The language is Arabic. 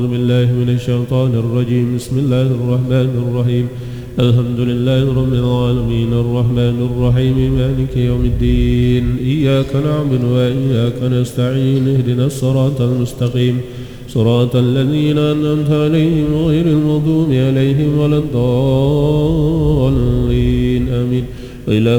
أعوذ بالله من الشيطان الرجيم. بسم الله الرحمن الرحيم. الحمد لله رب العالمين الرحمن الرحيم مالك يوم الدين. إياك نعبد وإياك نستعين. اهدنا الصراط المستقيم صراط الذين أنعمت عليهم غير المغضوب عليهم ولا الضالين آمين.